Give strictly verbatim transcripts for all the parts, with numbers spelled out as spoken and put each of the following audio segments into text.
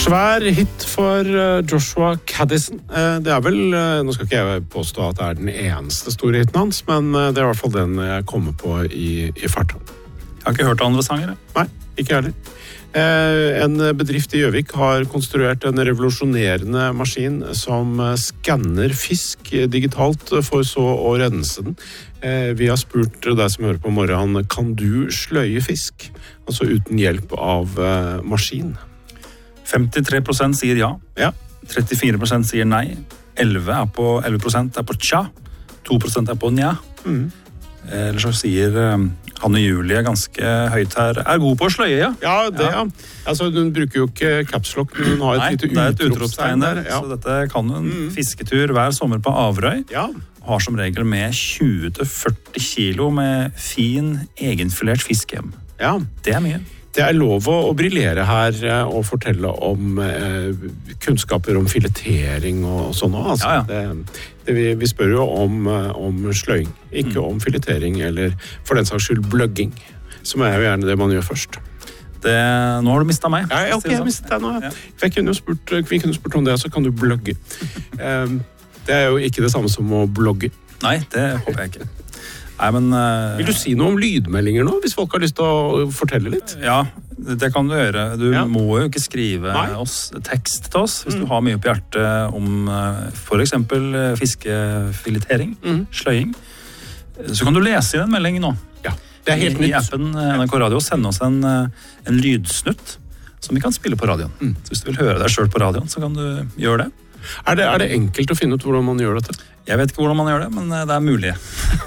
Svær hit for Joshua Caddison. Det er vel, nå skal ikke jeg påstå at det er den eneste store hiten hans, men det er i hvert fall den jeg kommer på i, i farten. Jeg har ikke hørt andre sanger. Nei, ikke heller. En bedrift i Gjøvik har konstruert en revolusjonerende maskin som skanner fisk digitalt for så å rense den. Vi har spurt deg som hører på morgenen, kan du sløye fisk? Altså uten hjelp av maskin. femtitre prosent sier ja. Ja. trettifire prosent sier nei. elleve er på elleve prosent er på tja. to prosent er på nja. Mm. Eller så sier um, Hanne Julie ganske høyt her, er god på å sløye, ja. Ja, det ja. Altså, hun bruker jo ikke capslock, men hun har et Nei, lite det er et utropstegn der. Ja. Så dette kan hun mm. fisketur hver sommer på Averøy. Ja. Har som regel med tjue til førti kilo med fin, egenfilert fisk hjem. Ja. Det er mye. Det er lov å, å briljere her og fortelle om eh, kunnskaper om filetering og sånn. Altså. Ja, ja. Det, det, vi, vi spør jo om, om sløying, ikke mm. om filetering eller for den saks skyld bløgging, som er jo gjerne det man gjør først. Det, nå har du mistet meg. Ja, ok, jeg har mistet deg nå. Ja. Jeg kunne jo spurt, vi kunne spurt om det, så kan du bløgge. um, det er jo ikke det samme som å blogge. Nei, det håper jeg ikke. Nei, men, uh, Vil du si noe om lydmeldinger nå, hvis folk har lyst til å fortelle litt? Ja, det kan du gjøre. Du ja. må jo ikke skrive oss, tekst til oss hvis mm. du har mye på hjertet om uh, for eksempel fiskefiletering, mm. sløying. Så kan du lese i den meldingen nå. Ja, det er helt I, nytt. I appen N R K Radio sende oss en, en lydsnutt som vi kan spille på radioen. Mm. Så hvis du vil høre deg selv på radioen, så kan du gjøre det. Er det, er det enkelt å finne ut hvordan man gjør dette? Jeg vet ikke hvordan man gjør det, men det er mulig.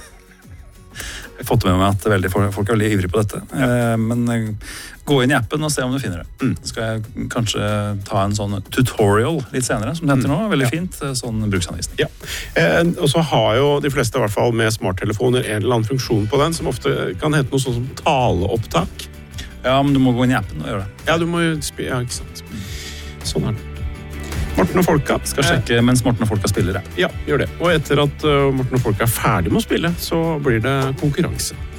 Jeg har fått med meg at veldig, folk er veldig ivrige på dette. Ja. Men gå inn i appen og se om du finner det. Mm. Så skal jeg kanskje ta en sånn tutorial litt senere, som det heter nå. Veldig ja. fint, sånn bruksanvisning. Ja. Eh, og så har jo de fleste i hvert fall med smarttelefoner en eller annen funksjon på den, som ofte kan hete noe sånn som taleopptak. Ja, men du må gå inn i appen og gjøre det. Ja, du må jo spille, ja, ikke sant. Sånn er det. Morten og Folka skal sjekke mens Morten og Folka spiller det. Ja, gjør det. Og etter at uh, Morten og Folka er ferdig med å spille, så blir det konkurranse.